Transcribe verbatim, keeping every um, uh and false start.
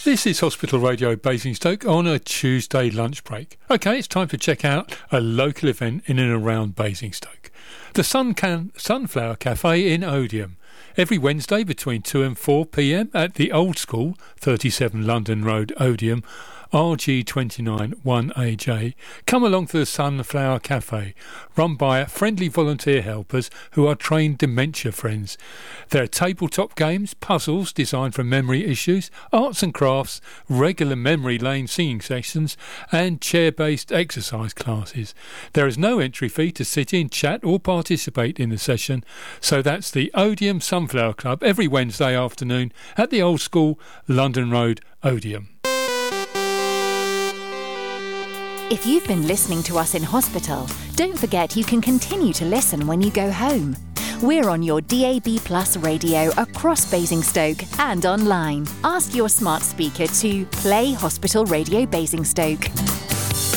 This is Hospital Radio Basingstoke on a Tuesday lunch break. OK, it's time to check out a local event in and around Basingstoke. The Sun Can- Sunflower Cafe in Odium. Every Wednesday between two and four p m at the Old School, thirty-seven London Road, Odium, R G two nine one A J. Come along to the Sunflower Cafe, run by friendly volunteer helpers who are trained dementia friends. There are tabletop games, puzzles designed for memory issues, arts and crafts, regular memory lane singing sessions and chair-based exercise classes. There is no entry fee to sit in, chat or participate in the session, so that's the Odium Sunflower Club every Wednesday afternoon at the Old School, London Road, Odium. If you've been listening to us in hospital, don't forget you can continue to listen when you go home. We're on your D A B Plus radio across Basingstoke and online. Ask your smart speaker to play Hospital Radio Basingstoke.